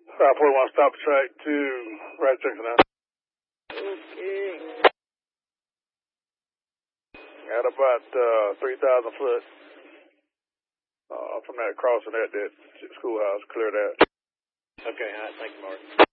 South 41, stop track to right junction now. Okay. At about 3,000 foot from that crossing at that schoolhouse, clear that. Okay, all right, thank you, Mark.